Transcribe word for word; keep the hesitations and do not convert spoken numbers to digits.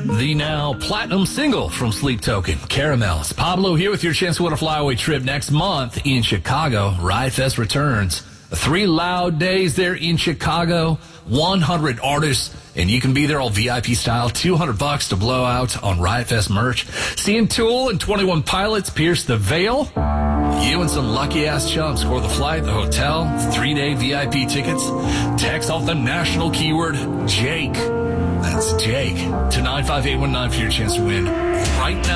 The now platinum single from Sleep Token, Caramels. Pablo here with your chance to win a flyaway trip next month in Chicago. Riot Fest returns. Three loud days there in Chicago, one hundred artists, and you can be there all V I P style, two hundred bucks to blow out on Riot Fest merch. Seeing Tool and twenty-one Pilots pierce the veil. You and some lucky-ass chumps score the flight, the hotel, three-day V I P tickets. Text off the national keyword, Jake. That's Jake, to nine five eight one nine for your chance to win right now.